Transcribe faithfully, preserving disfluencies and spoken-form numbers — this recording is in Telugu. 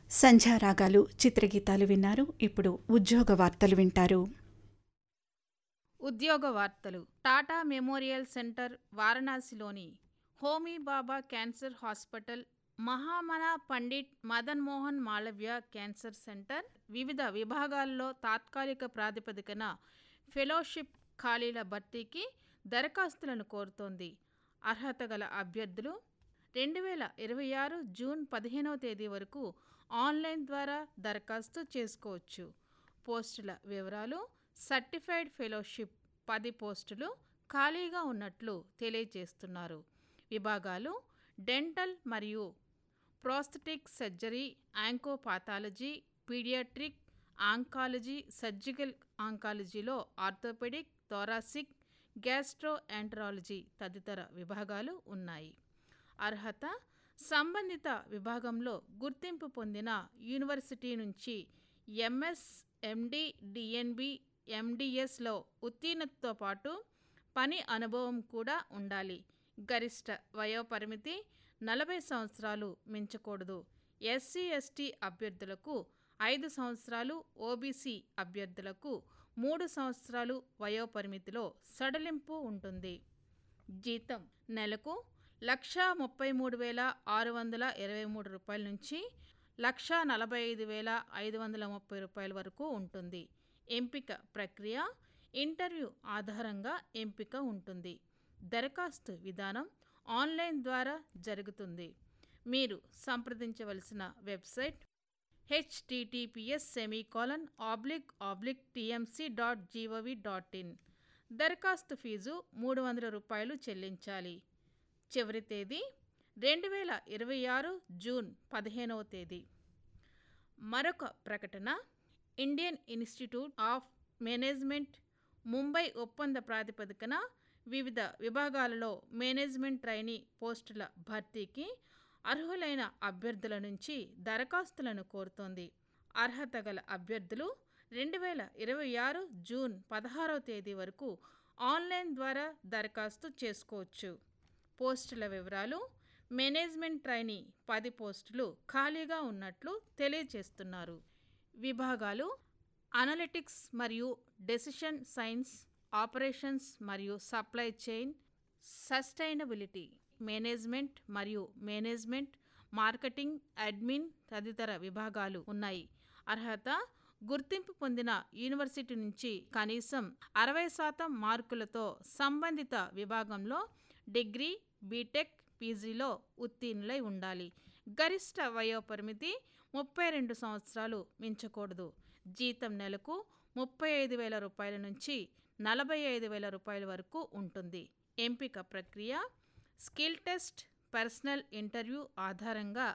సంధ్యారాగాలు చిత్రగీతాలు విన్నారు. ఇప్పుడు ఉద్యోగ వార్తలు వింటారు. ఉద్యోగ వార్తలు. టాటా మెమోరియల్ సెంటర్ వారణాసిలోని హోమీ బాబా cancer hospital, మహామనా Pandit Madan Mohan Malaviya cancer centre వివిధ విభాగాల్లో తాత్కాలిక ప్రాతిపదికన ఫెలోషిప్ ఖాళీల భర్తీకి దరఖాస్తులను కోరుతోంది. అర్హత గల అభ్యర్థులు రెండు వేల ఇరవై ఆరు జూన్ పదిహేనవ తేదీ వరకు ఆన్లైన్ ద్వారా దరఖాస్తు చేసుకోవచ్చు. పోస్టుల వివరాలు. సర్టిఫైడ్ ఫెలోషిప్ పది పోస్టులు ఖాళీగా ఉన్నట్లు తెలియజేస్తున్నారు. విభాగాలు డెంటల్ మరియు prosthetic surgery, ఆంకోపాథాలజీ, paediatric oncology, surgical ఆంకాలజీలో orthopaedic, thoracic, gastro enterology తదితర విభాగాలు ఉన్నాయి. అర్హత సంబంధిత విభాగంలో గుర్తింపు పొందిన యూనివర్సిటీ నుంచి ఎంఎస్, ఎండి, డిఎన్బి, ఎండిఎస్లో ఉత్తీర్ణతతో పాటు పని అనుభవం కూడా ఉండాలి. గరిష్ట వయోపరిమితి నలభై సంవత్సరాలు మించకూడదు. ఎస్సీ ఎస్టీ అభ్యర్థులకు ఐదు సంవత్సరాలు, ఓబీసీ అభ్యర్థులకు మూడు సంవత్సరాలు వయోపరిమితిలో సడలింపు ఉంటుంది. జీతం నెలకు లక్షా ముప్పై మూడు వేల ఆరు వందల ఇరవై మూడు రూపాయల నుంచి లక్షా నలభై ఐదు వేల ఐదు వందల ముప్పై రూపాయల వరకు ఉంటుంది. ఎంపిక ప్రక్రియ ఇంటర్వ్యూ ఆధారంగా ఎంపిక ఉంటుంది. దరఖాస్తు విధానం ఆన్లైన్ ద్వారా జరుగుతుంది. మీరు సంప్రదించవలసిన website HTTPS semicolon oblique oblique TMC dot GOV dot in. దరఖాస్తు ఫీజు మూడు వందల రూపాయలు చెల్లించాలి. చివరి తేదీ రెండు వేల ఇరవై ఆరు జూన్ పదిహేనవ తేదీ. మరొక ప్రకటన. Indian institute of management Mumbai ఒప్పంద ప్రాతిపదికన వివిధ విభాగాలలో మేనేజ్మెంట్ ట్రైనీ పోస్టుల భర్తీకి అర్హులైన అభ్యర్థుల నుంచి దరఖాస్తులను కోరుతోంది. అర్హత గల అభ్యర్థులు రెండు వేల ఇరవై ఆరు జూన్ పదహారవ తేదీ వరకు ఆన్లైన్ ద్వారా దరఖాస్తు చేసుకోవచ్చు. పోస్టుల వివరాలు. మేనేజ్మెంట్ ట్రైనీ పది పోస్టులు ఖాళీగా ఉన్నట్లు తెలియజేస్తున్నారు. విభాగాలు అనలిటిక్స్ మరియు డెసిషన్ సైన్స్, ఆపరేషన్స్ మరియు సప్లై చైన్, సస్టైనబిలిటీ మేనేజ్మెంట్ మరియు మేనేజ్మెంట్, మార్కెటింగ్, అడ్మిన్ తదితర విభాగాలు ఉన్నాయి. అర్హత గుర్తింపు పొందిన యూనివర్సిటీ నుంచి కనీసం అరవై శాతం మార్కులతో సంబంధిత విభాగంలో డిగ్రీ, బీటెక్, పీజీలో ఉత్తీర్ణులై ఉండాలి. గరిష్ట వయోపరిమితి ముప్పై రెండు సంవత్సరాలు మించకూడదు. జీతం నెలకు ముప్పై ఐదు వేల రూపాయల నుంచి నలభై ఐదు వేల రూపాయల వరకు ఉంటుంది. ఎంపిక ప్రక్రియ స్కిల్ టెస్ట్, పర్సనల్ ఇంటర్వ్యూ ఆధారంగా